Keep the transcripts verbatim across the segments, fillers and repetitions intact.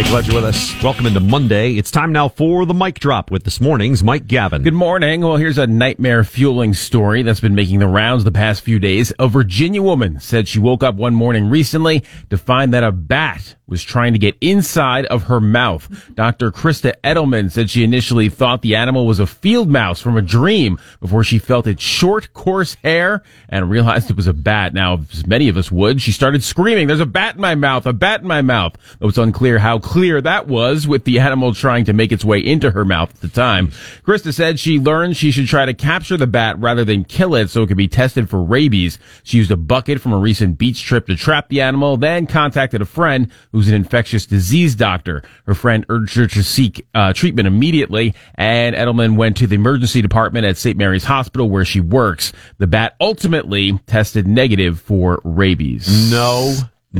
Hey, glad you're with us. Welcome into Monday. It's time now for the Mic Drop with this morning's Mike Gavin. Good morning. Well, here's a nightmare-fueling story that's been making the rounds the past few days. A Virginia woman said she woke up one morning recently to find that a bat was trying to get inside of her mouth. Doctor Krista Edelman said she initially thought the animal was a field mouse from a dream before she felt its short, coarse hair and realized it was a bat. Now, as many of us would, she started screaming, "There's a bat in my mouth, a bat in my mouth." It was unclear how clear that was with the animal trying to make its way into her mouth at the time. Krista said she learned she should try to capture the bat rather than kill it so it could be tested for rabies. She used a bucket from a recent beach trip to trap the animal, then contacted a friend who's an infectious disease doctor. Her friend urged her to seek uh, treatment immediately, and Edelman went to the emergency department at Saint Mary's Hospital where she works. The bat ultimately tested negative for rabies. No,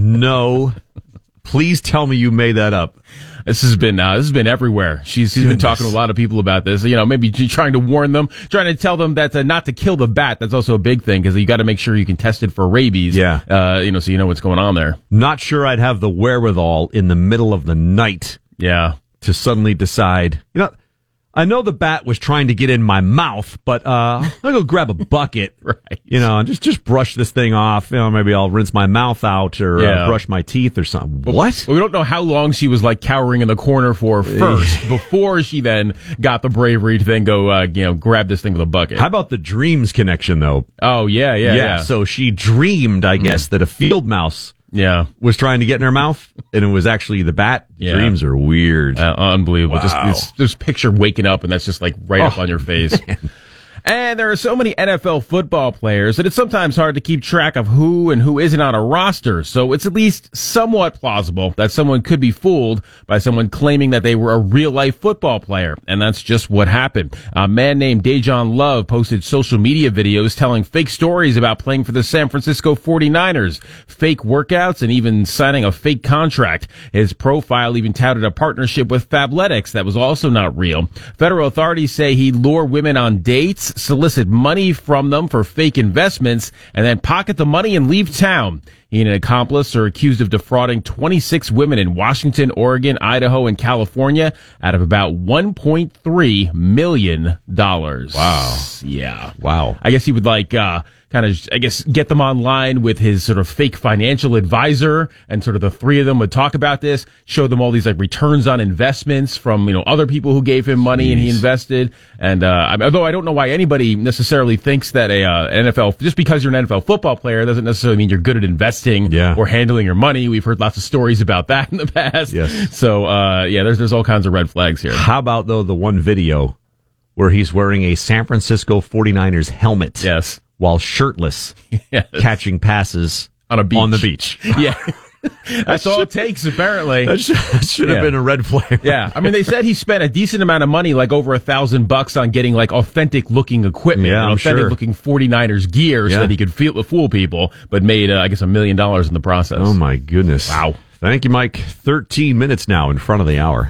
no. Please tell me you made that up. This has been uh, this has been everywhere. She's, she's been talking to a lot of people about this. You know, maybe trying to warn them, trying to tell them that uh, not to kill the bat. That's also a big thing because you got to make sure you can test it for rabies. Yeah, uh, you know, so you know what's going on there. Not sure I'd have the wherewithal in the middle of the night. Yeah, to suddenly decide, you know, I know the bat was trying to get in my mouth, but uh, I'll go grab a bucket, right? You know, and just just brush this thing off. You know, maybe I'll rinse my mouth out or yeah. uh, brush my teeth or something. But what? We don't know how long she was like cowering in the corner for first, before she then got the bravery to then go, uh, you know, grab this thing with a bucket. How about the dreams connection, though? Oh yeah, yeah, yeah. yeah. So she dreamed, I guess, mm. that a field mouse. Yeah, was trying to get in her mouth, and it was actually the bat. Yeah. Dreams are weird. Uh, unbelievable. Wow. Just, just, just picture waking up, and that's just like right oh, up on your face. Man. And there are so many N F L football players that it's sometimes hard to keep track of who and who isn't on a roster. So it's at least somewhat plausible that someone could be fooled by someone claiming that they were a real-life football player. And that's just what happened. A man named Dejon Love posted social media videos telling fake stories about playing for the San Francisco forty-niners, fake workouts, and even signing a fake contract. His profile even touted a partnership with Fabletics that was also not real. Federal authorities say he lured women on dates, solicit money from them for fake investments, and then pocket the money and leave town. He and an accomplice are accused of defrauding twenty-six women in Washington, Oregon, Idaho, and California out of about one point three million dollars. Wow. Yeah. Wow. I guess he would like, uh, kind of, I guess, get them online with his sort of fake financial advisor, and sort of the three of them would talk about this, show them all these like returns on investments from, you know, other people who gave him money Jeez. and he invested. And, uh, although I don't know why anybody necessarily thinks that a, uh, N F L, just because you're an N F L football player doesn't necessarily mean you're good at investing yeah. or handling your money. We've heard lots of stories about that in the past. Yes. So, uh, yeah, there's, there's all kinds of red flags here. How about though the one video where he's wearing a San Francisco forty-niners helmet? Yes. While shirtless, yes. catching passes on a beach. On the beach. Yeah. That's all it takes, apparently. That should, that should have yeah. been a red flag. Yeah. I mean, they said he spent a decent amount of money, like over a thousand bucks on getting like authentic looking equipment, yeah, and authentic sure. looking forty-niners gear yeah. so that he could feel, fool people, but made, uh, I guess, a million dollars in the process. Oh, my goodness. Wow. Thank you, Mike. thirteen minutes now in front of the hour.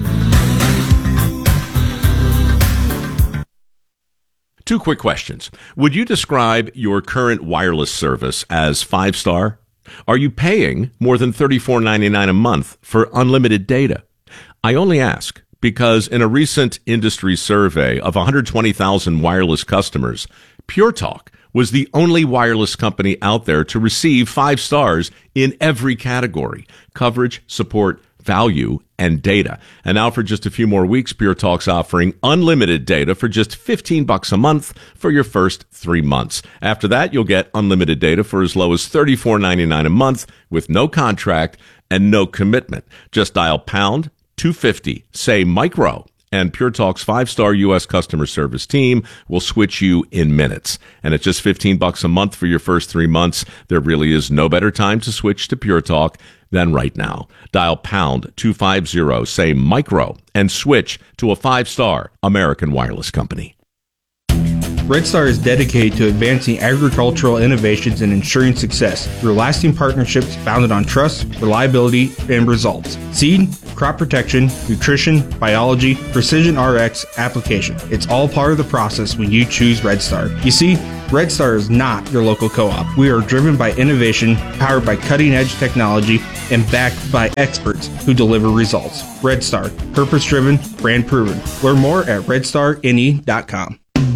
Two quick questions. Would you describe your current wireless service as five-star? Are you paying more than thirty-four ninety-nine a month for unlimited data? I only ask because in a recent industry survey of one hundred twenty thousand wireless customers, Pure Talk was the only wireless company out there to receive five stars in every category: coverage, support, value, and data. And now for just a few more weeks, Pure Talk's offering unlimited data for just fifteen bucks a month for your first three months. After that, you'll get unlimited data for as low as thirty-four ninety-nine a month with no contract and no commitment. Just dial pound two fifty, say micro, and Pure Talk's five-star U S customer service team will switch you in minutes. And at just fifteen bucks a month for your first three months, there really is no better time to switch to Pure Talk than right now. Dial pound two fifty, say micro, and switch to a five-star American wireless company. Red Star is dedicated to advancing agricultural innovations and ensuring success through lasting partnerships founded on trust, reliability, and results. Seed, crop protection, nutrition, biology, precision R X, application. It's all part of the process when you choose Red Star. You see, Red Star is not your local co-op. We are driven by innovation, powered by cutting-edge technology, and backed by experts who deliver results. Red Star, purpose-driven, brand-proven. Learn more at red star n e dot com.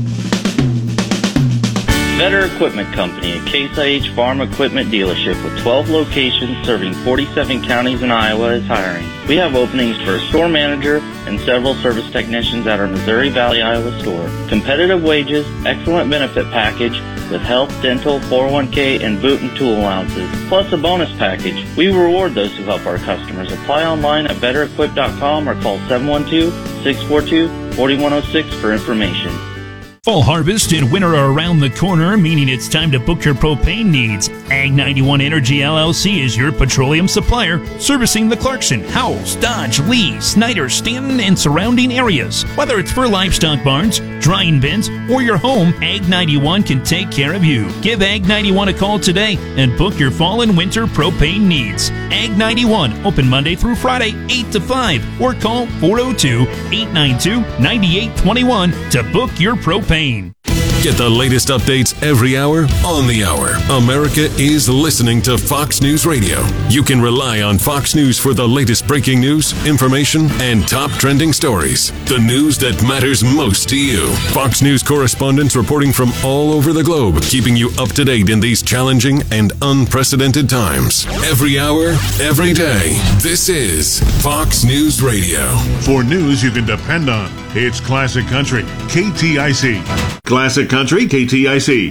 Vetter Equipment Company, a Case I H farm equipment dealership with twelve locations serving forty-seven counties in Iowa, is hiring. We have openings for a store manager and several service technicians at our Missouri Valley, Iowa store. Competitive wages, excellent benefit package with health, dental, four oh one k, and boot and tool allowances, plus a bonus package. We reward those who help our customers. Apply online at better equip dot com or call seven one two, six four two, four one zero six for information. Fall harvest and winter are around the corner, meaning it's time to book your propane needs. Ag ninety-one Energy L L C is your petroleum supplier, servicing the Clarkson, Howells, Dodge, Lee, Snyder, Stanton, and surrounding areas. Whether it's for livestock barns, drying bins, or your home, Ag ninety-one can take care of you. Give Ag ninety-one a call today and book your fall and winter propane needs. Ag ninety-one, open Monday through Friday, eight to five, or call four oh two, eight nine two, nine eight two one to book your propane. Get the latest updates every hour on the hour. America is listening to Fox News Radio. You can rely on Fox News for the latest breaking news, information, and top trending stories. The news that matters most to you. Fox News correspondents reporting from all over the globe, keeping you up to date in these challenging and unprecedented times. Every hour, every day. This is Fox News Radio. For news you can depend on, it's Classic Country, K T I C. Classic Country, K T I C.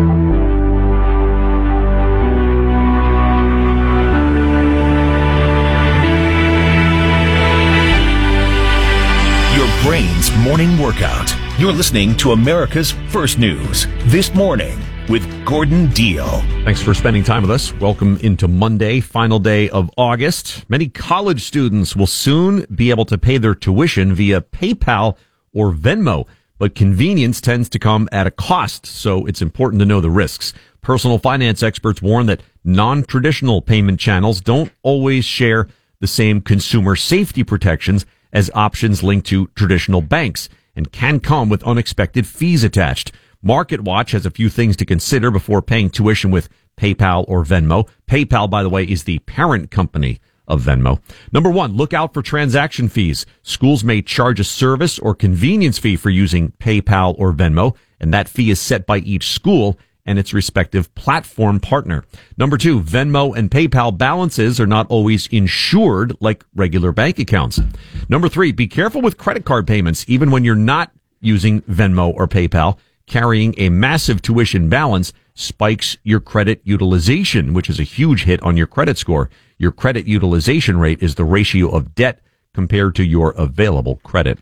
Your brain's morning workout. You're listening to America's First News This Morning with Gordon Deal. Thanks for spending time with us. Welcome into Monday, final day of August. Many college students will soon be able to pay their tuition via PayPal or Venmo, but convenience tends to come at a cost, so it's important to know the risks. Personal finance experts warn that non-traditional payment channels don't always share the same consumer safety protections as options linked to traditional banks and can come with unexpected fees attached. MarketWatch has a few things to consider before paying tuition with PayPal or Venmo. PayPal, by the way, is the parent company of Venmo. Number one, look out for transaction fees. Schools may charge a service or convenience fee for using PayPal or Venmo, and that fee is set by each school and its respective platform partner. Number two, Venmo and PayPal balances are not always insured like regular bank accounts. Number three, be careful with credit card payments, even when you're not using Venmo or PayPal. Carrying a massive tuition balance spikes your credit utilization, which is a huge hit on your credit score. Your credit utilization rate is the ratio of debt compared to your available credit.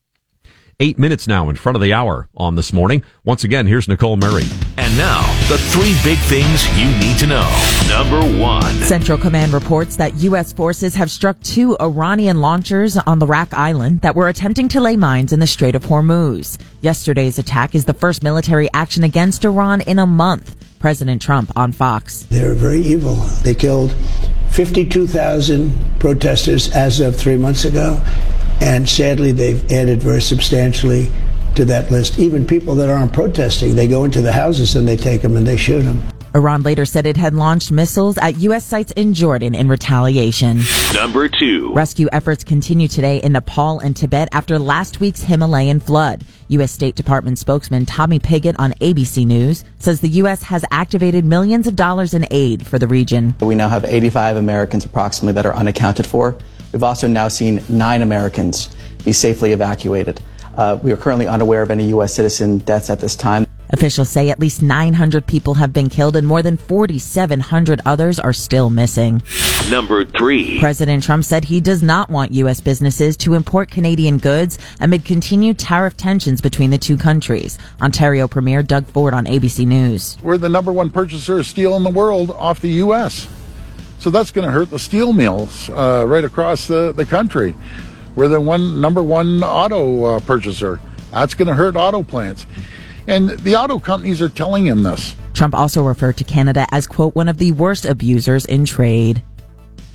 Eight minutes now in front of the hour on This Morning. Once again, here's Nicole Murray. And now, the three big things you need to know. Number one. Central Command reports that U S forces have struck two Iranian launchers on the Rak Island that were attempting to lay mines in the Strait of Hormuz. Yesterday's attack is the first military action against Iran in a month. President Trump on Fox. They're very evil. They killed fifty-two thousand protesters as of three months ago. And sadly, they've added very substantially to that list. Even people that aren't protesting, they go into the houses and they take them and they shoot them. Iran later said it had launched missiles at U S sites in Jordan in retaliation. Number two. Rescue efforts continue today in Nepal and Tibet after last week's Himalayan flood. U S State Department spokesman Tommy Pigott on A B C News says the U S has activated millions of dollars in aid for the region. We now have eighty-five Americans approximately that are unaccounted for. We've also now seen nine Americans be safely evacuated. Uh, we are currently unaware of any U S citizen deaths at this time. Officials say at least nine hundred people have been killed and more than forty-seven hundred others are still missing. Number three. President Trump said he does not want U S businesses to import Canadian goods amid continued tariff tensions between the two countries. Ontario Premier Doug Ford on A B C News. We're the number one purchaser of steel in the world off the U S So that's going to hurt the steel mills uh, right across the, the country. We're the one number one auto uh, purchaser. That's going to hurt auto plants. And the auto companies are telling him this. Trump also referred to Canada as, quote, one of the worst abusers in trade.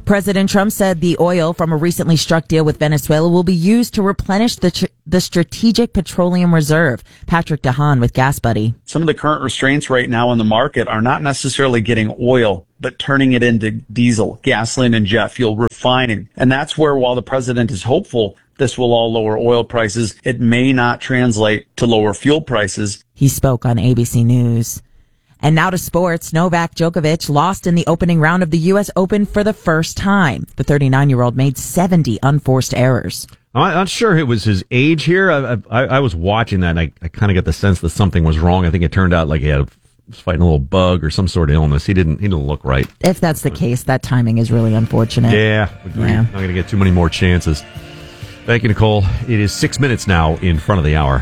President Trump said the oil from a recently struck deal with Venezuela will be used to replenish the tr- the Strategic Petroleum Reserve. Patrick DeHaan with Gas Buddy. Some of the current restraints right now in the market are not necessarily getting oil, but turning it into diesel, gasoline, and jet fuel, refining. And that's where, while the president is hopeful this will all lower oil prices, it may not translate to lower fuel prices. He spoke on A B C News. And now to sports. Novak Djokovic lost in the opening round of the U S Open for the first time. The thirty-nine-year-old made seventy unforced errors. I'm not sure it was his age here. I, I, I was watching that, and I, I kind of get the sense that something was wrong. I think it turned out like he had, was fighting a little bug or some sort of illness. He didn't he didn't look right. If that's the case, that timing is really unfortunate. Yeah, we're yeah. not going to get too many more chances. Thank you, Nicole. It is six minutes now in front of the hour.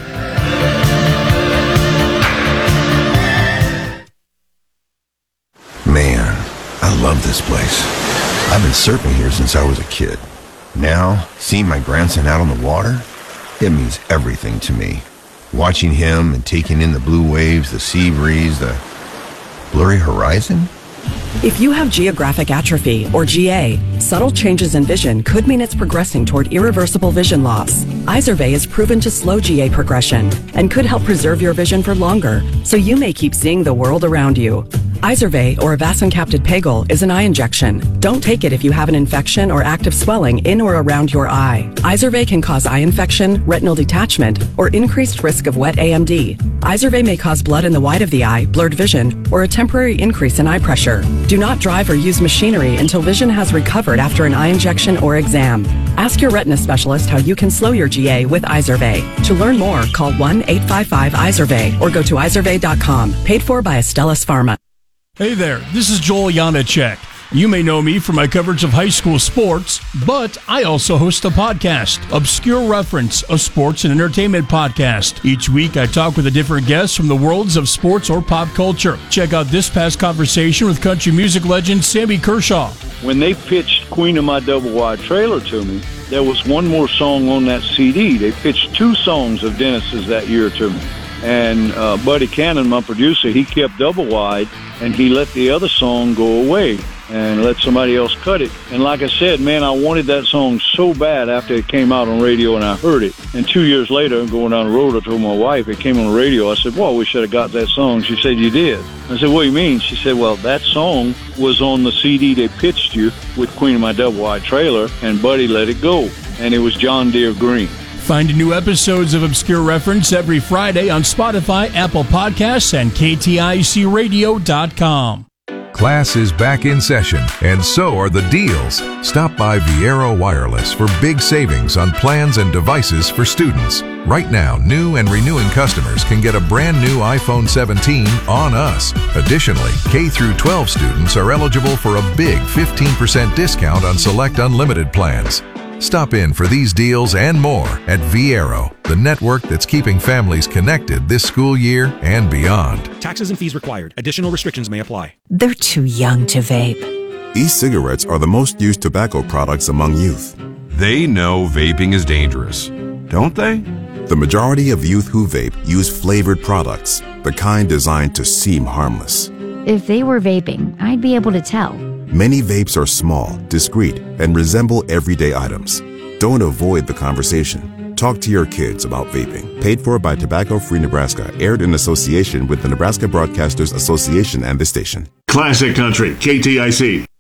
Man, I love this place. I've been surfing here since I was a kid. Now, seeing my grandson out on the water, it means everything to me. Watching him and taking in the blue waves, the sea breeze, the blurry horizon. If you have geographic atrophy, or G A, subtle changes in vision could mean it's progressing toward irreversible vision loss. Izervay is proven to slow G A progression and could help preserve your vision for longer, so you may keep seeing the world around you. Izervay, or avacincaptad pegol, is an eye injection. Don't take it if you have an infection or active swelling in or around your eye. Izervay can cause eye infection, retinal detachment, or increased risk of wet A M D. Izervay may cause blood in the white of the eye, blurred vision, or a temporary increase in eye pressure. Do not drive or use machinery until vision has recovered after an eye injection or exam. Ask your retina specialist how you can slow your G A with Izervay. To learn more, call one eight five five Izervay or go to izervay dot com. Paid for by Astellas Pharma. Hey there, this is Joel Janacek. You may know me for my coverage of high school sports, but I also host a podcast, Obscure Reference, a sports and entertainment podcast. Each week I talk with a different guest from the worlds of sports or pop culture. Check out this past conversation with country music legend Sammy Kershaw. When they pitched Queen of My Double Wide Trailer to me, there was one more song on that C D. They pitched two songs of Dennis's that year to me. And uh, Buddy Cannon, my producer, he kept Double Wide, and he let the other song go away and let somebody else cut it. And like I said, man, I wanted that song so bad after it came out on radio and I heard it. And two years later, going down the road, I told my wife, it came on the radio. I said, well, we should have got that song. She said, you did. I said, what do you mean? She said, well, that song was on the C D they pitched you with Queen of My Double Wide Trailer, and Buddy let it go. And it was John Deere Green. Find new episodes of Obscure Reference every Friday on Spotify, Apple Podcasts, and K T I C radio dot com. Class is back in session, and so are the deals. Stop by Viero Wireless for big savings on plans and devices for students. Right now, new and renewing customers can get a brand new iPhone seventeen on us. Additionally, K through twelve students are eligible for a big fifteen percent discount on select unlimited plans. Stop in for these deals and more at Viero, the network that's keeping families connected this school year and beyond. Taxes and fees required. Additional restrictions may apply. They're too young to vape. E-cigarettes are the most used tobacco products among youth. They know vaping is dangerous, don't they? The majority of youth who vape use flavored products, the kind designed to seem harmless. If they were vaping, I'd be able to tell. Many vapes are small, discreet, and resemble everyday items. Don't avoid the conversation. Talk to your kids about vaping. Paid for by Tobacco Free Nebraska. Aired in association with the Nebraska Broadcasters Association and this station. Classic Country, K T I C.